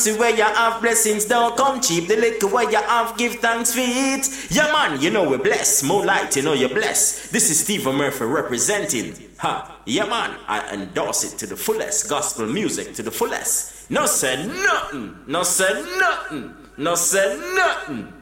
see where you have blessings, don't come cheap. The liquor where you have, give thanks for it. Yeah man, you know we're blessed. More light, you know you're blessed. This is Stephen Murphy representing. Yeah man, I endorse it to the fullest. Gospel music to the fullest. No say nothing. No say nothing. No say nothing.